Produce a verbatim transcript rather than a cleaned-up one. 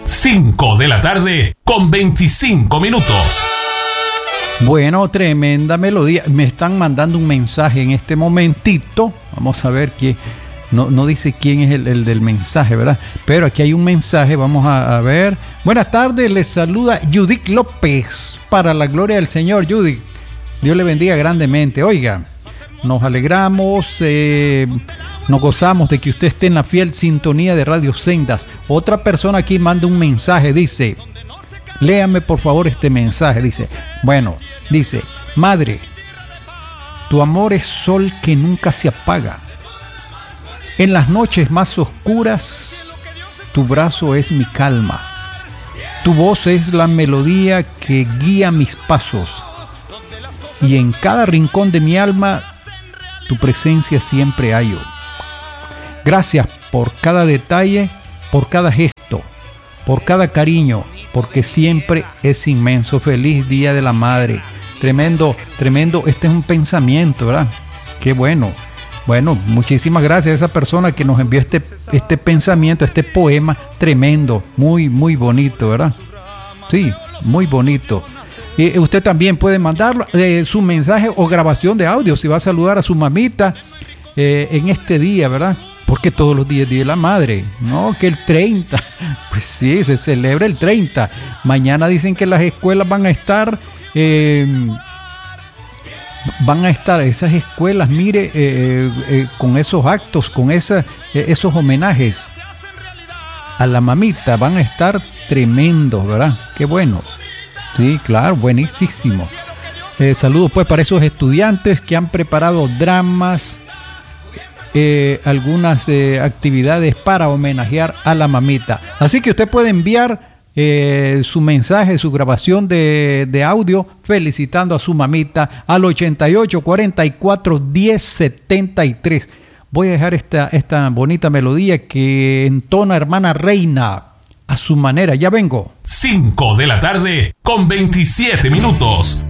cinco de la tarde con veinticinco minutos. Bueno, tremenda melodía. Me están mandando un mensaje en este momentito. Vamos a ver quién. No, no dice quién es el, el del mensaje, ¿verdad? Pero aquí hay un mensaje. Vamos a, a ver. Buenas tardes. Les saluda Judith López. Para la gloria del Señor, Judith. Dios le bendiga grandemente. Oiga, nos alegramos. Eh, nos gozamos de que usted esté en la fiel sintonía de Radio Sendas. Otra persona aquí manda un mensaje. Dice... Léame por favor este mensaje, dice, bueno, dice, madre, tu amor es sol que nunca se apaga. En las noches más oscuras, tu brazo es mi calma. Tu voz es la melodía que guía mis pasos. Y en cada rincón de mi alma, tu presencia siempre hallo. Gracias por cada detalle, por cada gesto, por cada cariño, porque siempre es inmenso. Feliz Día de la Madre. Tremendo, tremendo. Este es un pensamiento, ¿verdad? Qué bueno. Bueno, muchísimas gracias a esa persona que nos envió este, este pensamiento, este poema tremendo. Muy, muy bonito, ¿verdad? Sí, muy bonito. Y usted también puede mandar eh, su mensaje o grabación de audio si va a saludar a su mamita eh, en este día, ¿verdad? Porque todos los días es Día de la Madre, ¿no? Que el treinta, pues sí, se celebra el treinta. Mañana dicen que las escuelas van a estar, eh, van a estar, esas escuelas, mire, eh, eh, con esos actos, con esa, eh, esos homenajes a la mamita, van a estar tremendos, ¿verdad? Qué bueno. Sí, claro, buenísimo. Eh, saludos pues para esos estudiantes que han preparado dramas, Eh, algunas eh, actividades para homenajear a la mamita. Así que usted puede enviar eh, su mensaje, su grabación de, de audio felicitando a su mamita al ochenta y ocho, cuarenta y cuatro, diez, setenta y tres. Voy a dejar esta, esta bonita melodía que entona hermana Reina a su manera. Ya vengo. cinco de la tarde con veintisiete minutos.